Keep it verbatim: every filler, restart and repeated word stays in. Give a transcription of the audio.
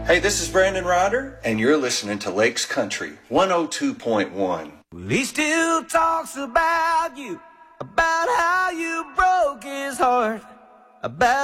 Hey, this is Brandon Ryder, and you're listening to Lakes Country one oh two point one. Well, he still talks about you, about how you broke his heart, about